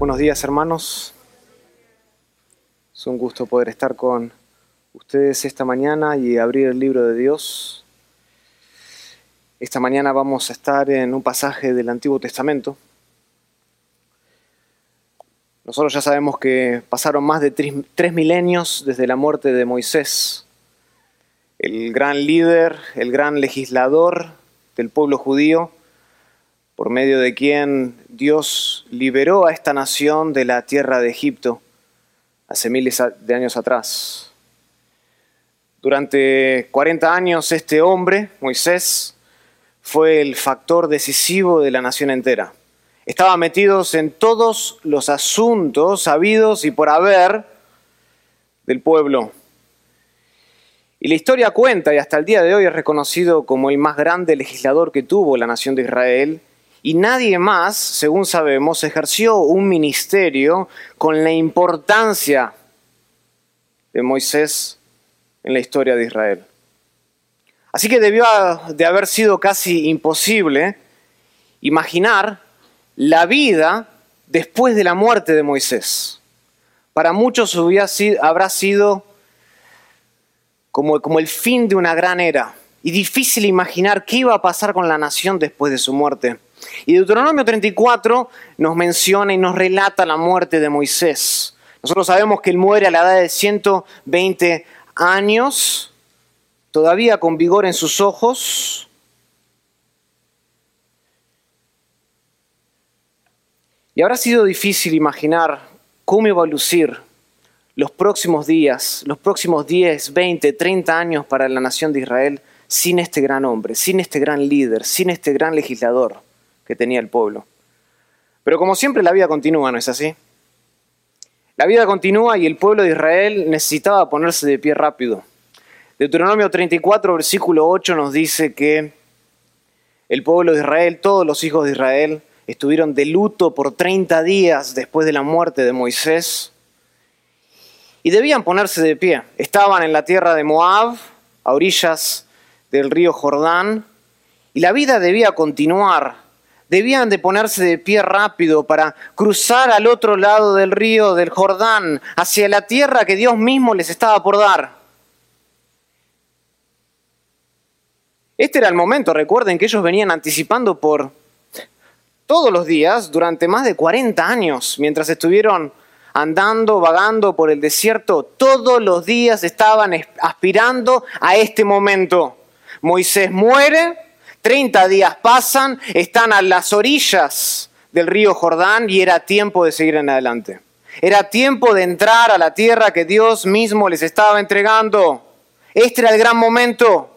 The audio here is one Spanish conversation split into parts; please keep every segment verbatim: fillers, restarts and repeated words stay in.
Buenos días, hermanos. Es un gusto poder estar con ustedes esta mañana y abrir el libro de Dios. Esta mañana vamos a estar en un pasaje del Antiguo Testamento. Nosotros ya sabemos que pasaron más de tres, tres milenios desde la muerte de Moisés, el gran líder, el gran legislador del pueblo judío, por medio de quien Dios liberó a esta nación de la tierra de Egipto hace miles de años atrás. Durante cuarenta años este hombre, Moisés, fue el factor decisivo de la nación entera. Estaba metido en todos los asuntos habidos y por haber del pueblo. Y la historia cuenta, y hasta el día de hoy es reconocido como el más grande legislador que tuvo la nación de Israel, y nadie más, según sabemos, ejerció un ministerio con la importancia de Moisés en la historia de Israel. Así que debió de haber sido casi imposible imaginar la vida después de la muerte de Moisés. Para muchos hubiera sido, habrá sido como, como el fin de una gran era, y difícil imaginar qué iba a pasar con la nación después de su muerte. Y Deuteronomio treinta y cuatro nos menciona y nos relata la muerte de Moisés. Nosotros sabemos que él muere a la edad de ciento veinte años, todavía con vigor en sus ojos. Y habrá sido difícil imaginar cómo iba a lucir los próximos días, los próximos diez, veinte, treinta años para la nación de Israel sin este gran hombre, sin este gran líder, sin este gran legislador que tenía el pueblo. Pero como siempre la vida continúa, ¿no es así? La vida continúa y el pueblo de Israel necesitaba ponerse de pie rápido. Deuteronomio treinta y cuatro, versículo ocho nos dice que el pueblo de Israel, todos los hijos de Israel, estuvieron de luto por treinta días después de la muerte de Moisés y debían ponerse de pie. Estaban en la tierra de Moab, a orillas del río Jordán, y la vida debía continuar. Debían de ponerse de pie rápido para cruzar al otro lado del río del Jordán, hacia la tierra que Dios mismo les estaba por dar. Este era el momento, recuerden, que ellos venían anticipando por todos los días durante más de cuarenta años, mientras estuvieron andando, vagando por el desierto. Todos los días estaban aspirando a este momento. Moisés muere, treinta días pasan, están a las orillas del río Jordán y era tiempo de seguir en adelante. Era tiempo de entrar a la tierra que Dios mismo les estaba entregando. Este era el gran momento.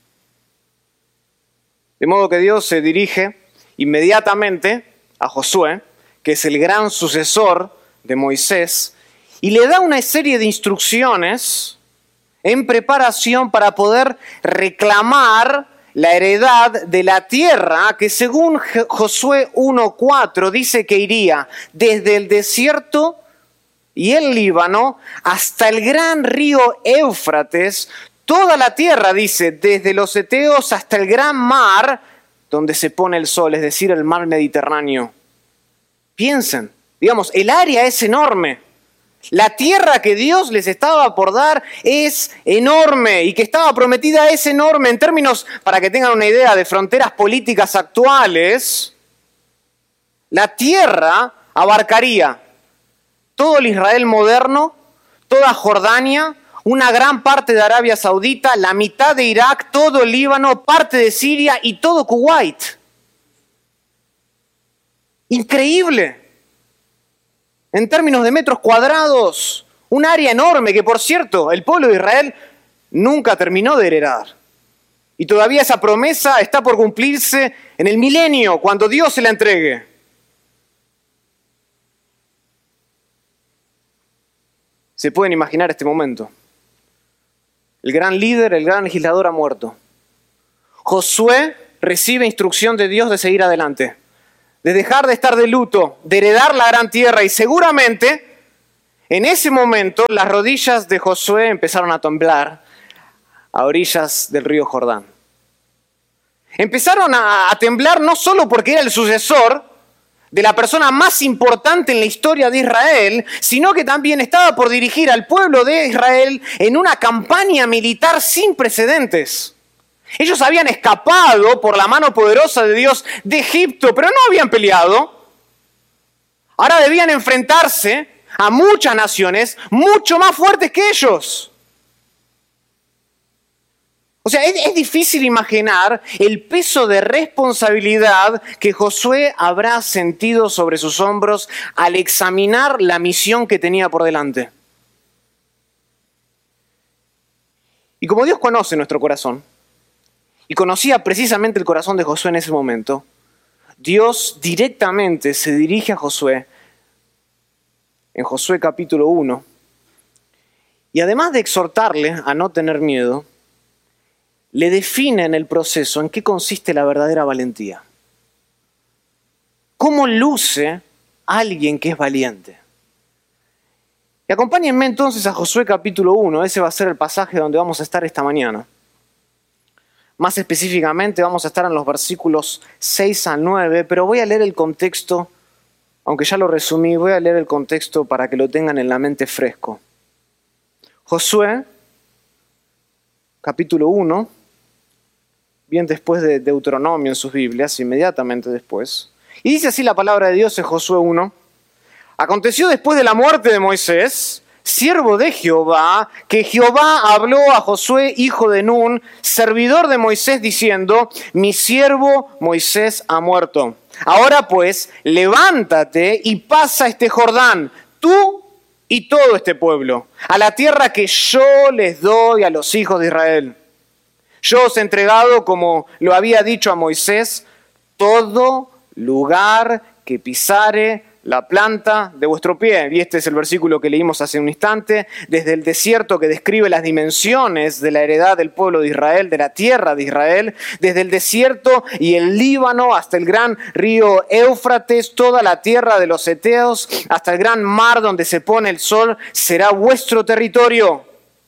De modo que Dios se dirige inmediatamente a Josué, que es el gran sucesor de Moisés, y le da una serie de instrucciones en preparación para poder reclamar la heredad de la tierra que según Josué uno cuatro dice que iría desde el desierto y el Líbano hasta el gran río Éufrates, toda la tierra, dice, desde los Eteos hasta el gran mar donde se pone el sol, es decir, el mar Mediterráneo. Piensen, digamos, el área es enorme. La tierra que Dios les estaba por dar es enorme y que estaba prometida es enorme. En términos, para que tengan una idea de fronteras políticas actuales, la tierra abarcaría todo el Israel moderno, toda Jordania, una gran parte de Arabia Saudita, la mitad de Irak, todo el Líbano, parte de Siria y todo Kuwait. Increíble. En términos de metros cuadrados, un área enorme que, por cierto, el pueblo de Israel nunca terminó de heredar. Y todavía esa promesa está por cumplirse en el milenio, cuando Dios se la entregue. Se pueden imaginar este momento. El gran líder, el gran legislador ha muerto. Josué recibe instrucción de Dios de seguir adelante, de dejar de estar de luto, de heredar la gran tierra, y seguramente en ese momento las rodillas de Josué empezaron a temblar a orillas del río Jordán. Empezaron a, a temblar no solo porque era el sucesor, de la persona más importante en la historia de Israel, sino que también estaba por dirigir al pueblo de Israel en una campaña militar sin precedentes. Ellos habían escapado por la mano poderosa de Dios de Egipto, pero no habían peleado. Ahora debían enfrentarse a muchas naciones mucho más fuertes que ellos. O sea, es, es difícil imaginar el peso de responsabilidad que Josué habrá sentido sobre sus hombros al examinar la misión que tenía por delante. Y como Dios conoce nuestro corazón, y conocía precisamente el corazón de Josué en ese momento, Dios directamente se dirige a Josué en Josué capítulo uno, y además de exhortarle a no tener miedo, le define en el proceso en qué consiste la verdadera valentía. ¿Cómo luce alguien que es valiente? Y acompáñenme entonces a Josué capítulo uno, ese va a ser el pasaje donde vamos a estar esta mañana. Más específicamente vamos a estar en los versículos seis al nueve, pero voy a leer el contexto, aunque ya lo resumí, voy a leer el contexto para que lo tengan en la mente fresco. Josué, capítulo uno, bien después de Deuteronomio en sus Biblias, inmediatamente después. Y dice así la palabra de Dios en Josué uno. Aconteció después de la muerte de Moisés, siervo de Jehová, que Jehová habló a Josué, hijo de Nun, servidor de Moisés, diciendo: mi siervo Moisés ha muerto. Ahora pues, levántate y pasa este Jordán, tú y todo este pueblo, a la tierra que yo les doy a los hijos de Israel. Yo os he entregado, como lo había dicho a Moisés, todo lugar que pisare la planta de vuestro pie. Y este es el versículo que leímos hace un instante, desde el desierto que describe las dimensiones de la heredad del pueblo de Israel, de la tierra de Israel, desde el desierto y el Líbano hasta el gran río Éufrates, toda la tierra de los heteos, hasta el gran mar donde se pone el sol, será vuestro territorio.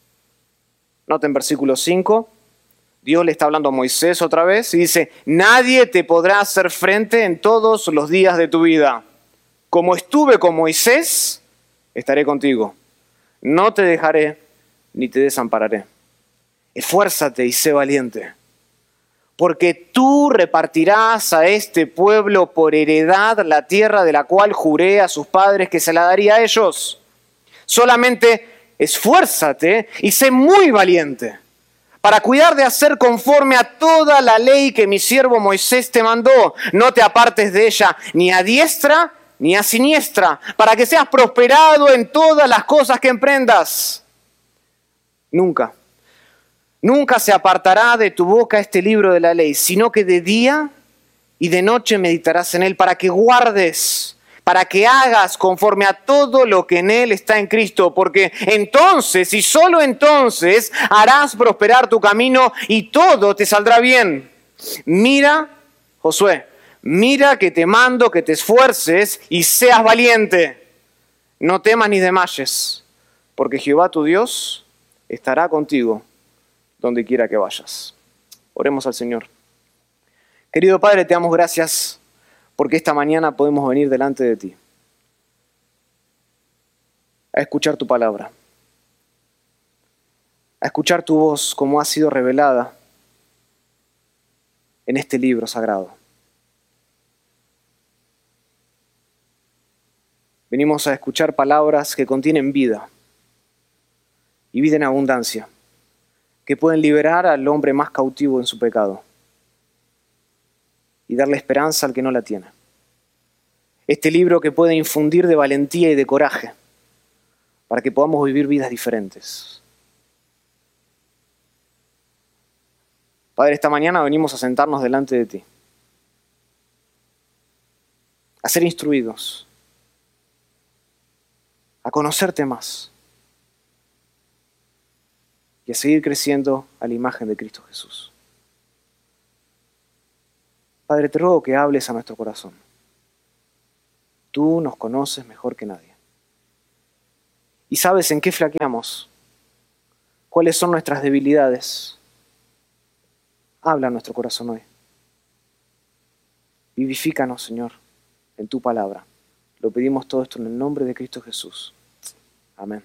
Noten versículo cinco. Dios le está hablando a Moisés otra vez y dice: nadie te podrá hacer frente en todos los días de tu vida. Como estuve con Moisés, estaré contigo. No te dejaré ni te desampararé. Esfuérzate y sé valiente, porque tú repartirás a este pueblo por heredad la tierra de la cual juré a sus padres que se la daría a ellos. Solamente esfuérzate y sé muy valiente, para cuidar de hacer conforme a toda la ley que mi siervo Moisés te mandó. No te apartes de ella ni a diestra ni a siniestra, para que seas prosperado en todas las cosas que emprendas. Nunca, nunca se apartará de tu boca este libro de la ley, sino que de día y de noche meditarás en él, para que guardes, para que hagas conforme a todo lo que en él está en Cristo, porque entonces y solo entonces harás prosperar tu camino y todo te saldrá bien. Mira, Josué, mira que te mando que te esfuerces y seas valiente. No temas ni desmayes, porque Jehová tu Dios estará contigo donde quiera que vayas. Oremos al Señor. Querido Padre, te damos gracias porque esta mañana podemos venir delante de ti a escuchar tu palabra, a escuchar tu voz como ha sido revelada en este libro sagrado. Venimos a escuchar palabras que contienen vida y vida en abundancia, que pueden liberar al hombre más cautivo en su pecado y darle esperanza al que no la tiene. Este libro que puede infundir de valentía y de coraje para que podamos vivir vidas diferentes. Padre, esta mañana venimos a sentarnos delante de ti, a ser instruidos, a conocerte más y a seguir creciendo a la imagen de Cristo Jesús. Padre, te ruego que hables a nuestro corazón. Tú nos conoces mejor que nadie. Y sabes en qué flaqueamos, cuáles son nuestras debilidades. Habla a nuestro corazón hoy. Vivifícanos, Señor, en tu palabra. Lo pedimos todo esto en el nombre de Cristo Jesús. Amén.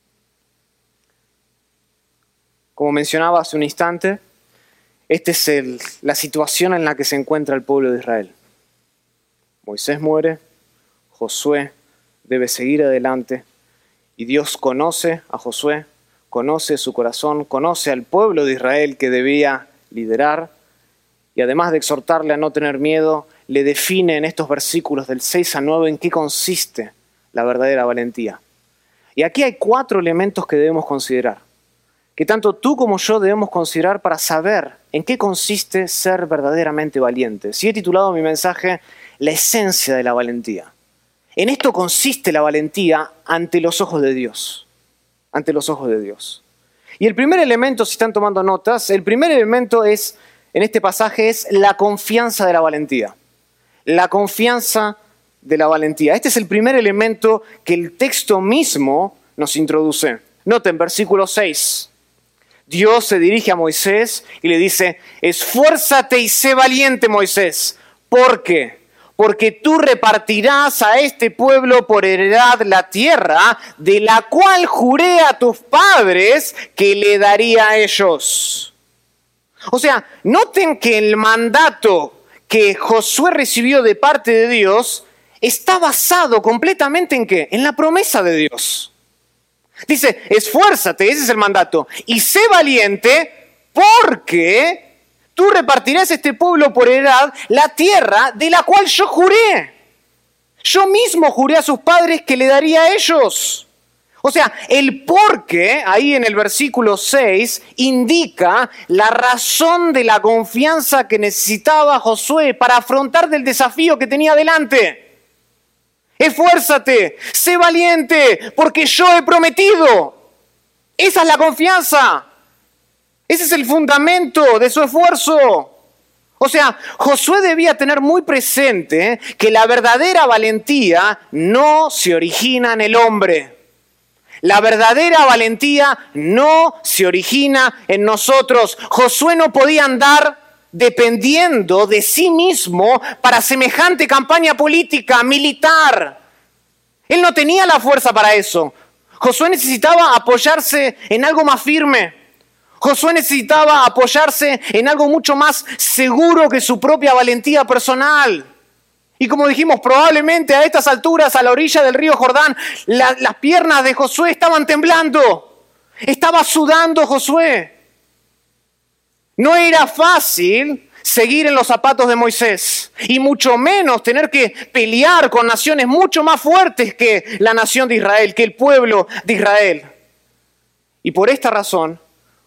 Como mencionaba hace un instante, esta es el, la situación en la que se encuentra el pueblo de Israel. Moisés muere, Josué debe seguir adelante y Dios conoce a Josué, conoce su corazón, conoce al pueblo de Israel que debía liderar y además de exhortarle a no tener miedo, le define en estos versículos del seis a nueve en qué consiste la verdadera valentía. Y aquí hay cuatro elementos que debemos considerar, que tanto tú como yo debemos considerar para saber en qué consiste ser verdaderamente valientes. Y he titulado mi mensaje La esencia de la valentía. En esto consiste la valentía ante los ojos de Dios. Ante los ojos de Dios. Y el primer elemento, si están tomando notas, el primer elemento es, en este pasaje es la confianza de la valentía. La confianza de la valentía. Este es el primer elemento que el texto mismo nos introduce. Noten, versículo seis. Dios se dirige a Moisés y le dice, esfuérzate y sé valiente, Moisés. ¿Por qué? Porque tú repartirás a este pueblo por heredad la tierra de la cual juré a tus padres que le daría a ellos. O sea, noten que el mandato que Josué recibió de parte de Dios está basado completamente ¿en qué? En la promesa de Dios. Dice, esfuérzate, ese es el mandato, y sé valiente porque tú repartirás a este pueblo por heredad la tierra de la cual yo juré. Yo mismo juré a sus padres que le daría a ellos. O sea, el por qué, ahí en el versículo seis, indica la razón de la confianza que necesitaba Josué para afrontar del desafío que tenía delante. Esfuérzate, sé valiente, porque yo he prometido. Esa es la confianza. Ese es el fundamento de su esfuerzo. O sea, Josué debía tener muy presente que la verdadera valentía no se origina en el hombre. La verdadera valentía no se origina en nosotros. Josué no podía andar dependiendo de sí mismo para semejante campaña política, militar. Él no tenía la fuerza para eso. Josué necesitaba apoyarse en algo más firme. Josué necesitaba apoyarse en algo mucho más seguro que su propia valentía personal. Y como dijimos, probablemente a estas alturas, a la orilla del río Jordán, la, las piernas de Josué estaban temblando. Estaba sudando Josué. No era fácil seguir en los zapatos de Moisés, y mucho menos tener que pelear con naciones mucho más fuertes que la nación de Israel, que el pueblo de Israel. Y por esta razón,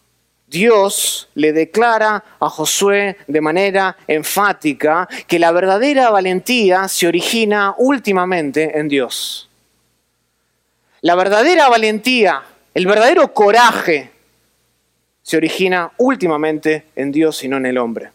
Dios le declara a Josué de manera enfática que la verdadera valentía se origina últimamente en Dios. La verdadera valentía, el verdadero coraje, se origina últimamente en Dios y no en el hombre.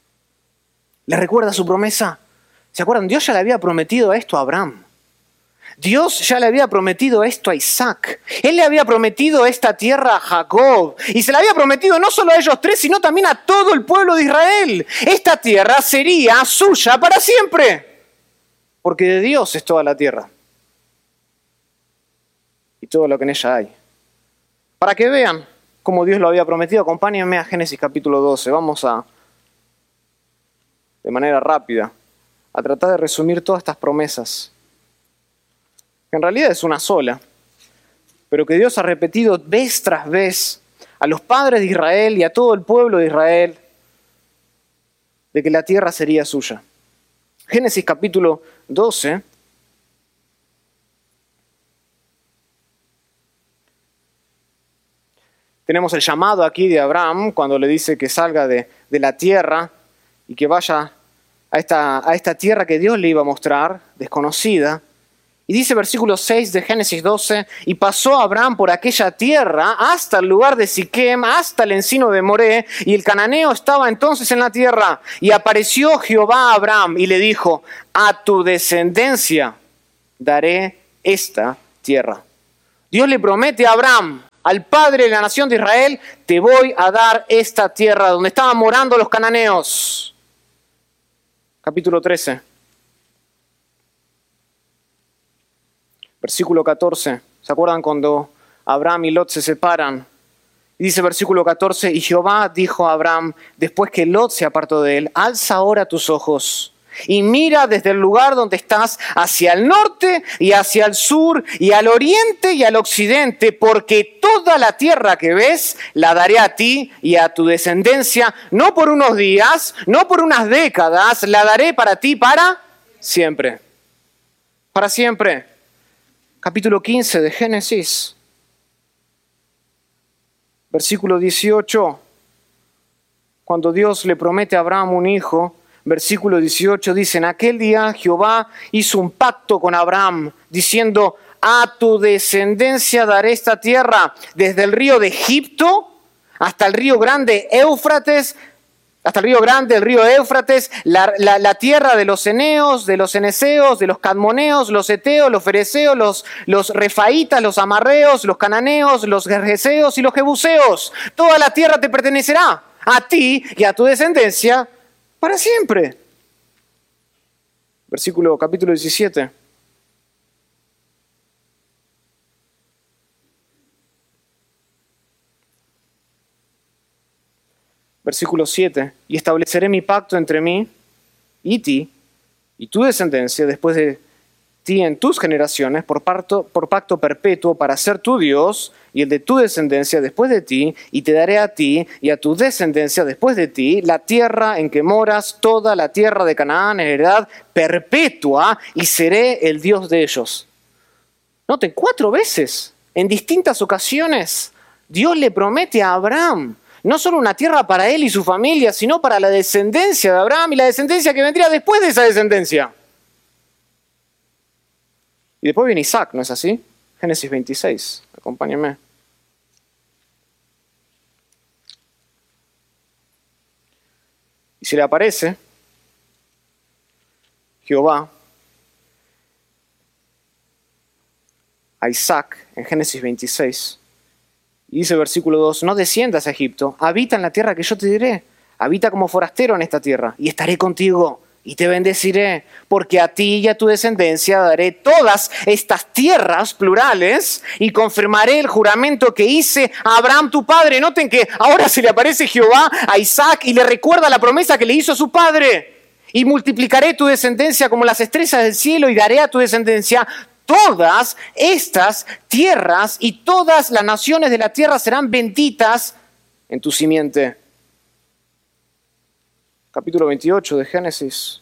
¿Le recuerda su promesa? ¿Se acuerdan? Dios ya le había prometido esto a Abraham. Dios ya le había prometido esto a Isaac. Él le había prometido esta tierra a Jacob. Y se la había prometido no solo a ellos tres, sino también a todo el pueblo de Israel. Esta tierra sería suya para siempre. Porque de Dios es toda la tierra. Y todo lo que en ella hay. Para que vean cómo Dios lo había prometido, acompáñenme a Génesis capítulo doce. Vamos a, de manera rápida, a tratar de resumir todas estas promesas. Que en realidad es una sola, pero que Dios ha repetido vez tras vez a los padres de Israel y a todo el pueblo de Israel, de que la tierra sería suya. Génesis capítulo doce. Tenemos el llamado aquí de Abraham cuando le dice que salga de, de la tierra y que vaya a esta, a esta tierra que Dios le iba a mostrar, desconocida. Y dice versículo seis de Génesis doce, y pasó Abraham por aquella tierra hasta el lugar de Siquem, hasta el encino de Moré, y el cananeo estaba entonces en la tierra. Y apareció Jehová a Abraham y le dijo, a tu descendencia daré esta tierra. Dios le promete a Abraham, al padre de la nación de Israel, te voy a dar esta tierra donde estaban morando los cananeos. Capítulo trece. Versículo catorce. ¿Se acuerdan cuando Abraham y Lot se separan? Y dice versículo catorce, y Jehová dijo a Abraham, después que Lot se apartó de él, alza ahora tus ojos y mira desde el lugar donde estás hacia el norte y hacia el sur y al oriente y al occidente, porque toda la tierra que ves la daré a ti y a tu descendencia, no por unos días, no por unas décadas, la daré para ti para siempre. Para siempre. Capítulo quince de Génesis. Versículo dieciocho. Cuando Dios le promete a Abraham un hijo, versículo dieciocho dice, en aquel día Jehová hizo un pacto con Abraham, diciendo, a tu descendencia daré esta tierra, desde el río de Egipto hasta el río grande Éufrates, hasta el río grande, el río Éufrates, la, la, la tierra de los eneos, de los eneseos, de los cadmoneos, los eteos, los fereceos, los, los refaitas, los amarreos, los cananeos, los gergeseos y los jebuseos. Toda la tierra te pertenecerá a ti y a tu descendencia para siempre. Versículo, capítulo diecisiete. Versículo siete. Y estableceré mi pacto entre mí y ti y tu descendencia después de ti en tus generaciones por pacto, por pacto perpetuo para ser tu Dios y el de tu descendencia después de ti, y te daré a ti y a tu descendencia después de ti la tierra en que moras, toda la tierra de Canaán, en heredad perpetua, y seré el Dios de ellos. Noten, cuatro veces, en distintas ocasiones, Dios le promete a Abraham no solo una tierra para él y su familia, sino para la descendencia de Abraham y la descendencia que vendría después de esa descendencia. Y después viene Isaac, ¿no es así? Génesis veintiséis, acompáñenme. Y se le aparece Jehová a Isaac en Génesis veintiséis. Y dice versículo dos, no desciendas a Egipto, habita en la tierra que yo te diré, habita como forastero en esta tierra, y estaré contigo, y te bendeciré, porque a ti y a tu descendencia daré todas estas tierras plurales, y confirmaré el juramento que hice a Abraham tu padre. Noten que ahora se le aparece Jehová a Isaac y le recuerda la promesa que le hizo a su padre. Y multiplicaré tu descendencia como las estrellas del cielo, y daré a tu descendencia todas estas tierras, y todas las naciones de la tierra serán benditas en tu simiente. Capítulo veintiocho de Génesis.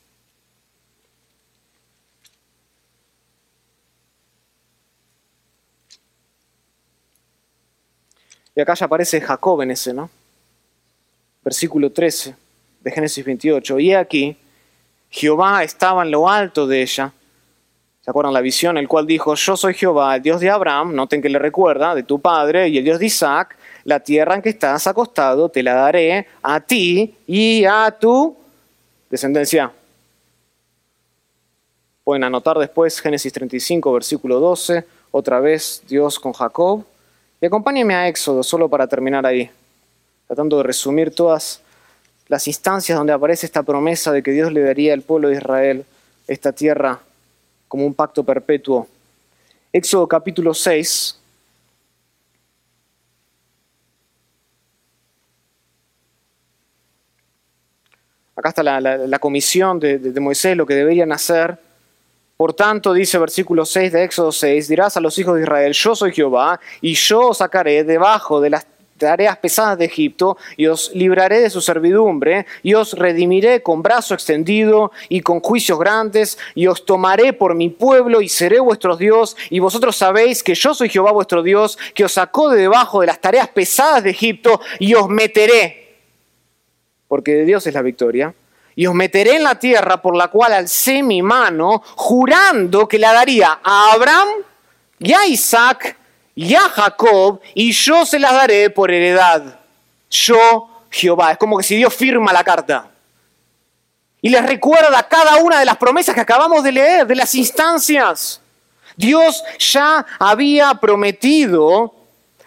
Y acá ya aparece Jacob en ese, ¿no? Versículo trece de Génesis veintiocho. Y aquí, Jehová estaba en lo alto de ella. ¿Se acuerdan la visión? El cual dijo, yo soy Jehová, el Dios de Abraham, noten que le recuerda, de tu padre, y el Dios de Isaac, la tierra en que estás acostado te la daré a ti y a tu descendencia. Pueden anotar después Génesis treinta y cinco, versículo doce, otra vez Dios con Jacob. Y acompáñenme a Éxodo, solo para terminar ahí, tratando de resumir todas las instancias donde aparece esta promesa de que Dios le daría al pueblo de Israel esta tierra como un pacto perpetuo. Éxodo capítulo seis. Acá está la, la, la comisión de, de, de Moisés, lo que deberían hacer. Por tanto, dice versículo seis de Éxodo seis, dirás a los hijos de Israel, yo soy Jehová, y yo os sacaré debajo de las tareas pesadas de Egipto, y os libraré de su servidumbre, y os redimiré con brazo extendido y con juicios grandes, y os tomaré por mi pueblo, y seré vuestro Dios, y vosotros sabéis que yo soy Jehová vuestro Dios, que os sacó de debajo de las tareas pesadas de Egipto, y os meteré, porque de Dios es la victoria, y os meteré en la tierra por la cual alcé mi mano, jurando que la daría a Abraham y a Isaac y a Jacob, y yo se las daré por heredad. Yo, Jehová. Es como que si Dios firma la carta. Y les recuerda cada una de las promesas que acabamos de leer, de las instancias. Dios ya había prometido